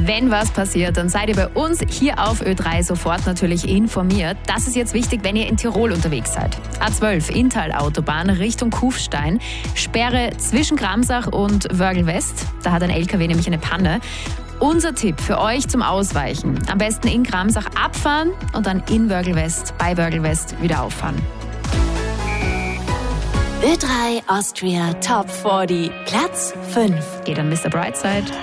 Wenn was passiert, dann seid ihr bei uns hier auf Ö3 sofort natürlich informiert. Das ist jetzt wichtig, wenn ihr in Tirol unterwegs seid. A12, Inntal-Autobahn Richtung Kufstein. Sperre zwischen Gramsach und Wörgl West. Da hat ein LKW nämlich eine Panne. Unser Tipp für euch zum Ausweichen. Am besten in Gramsach abfahren und dann in Wörgl West, bei Wörgl West wieder auffahren. Ö3 Austria Top 40, Platz 5. Geht an Mr. Brightside.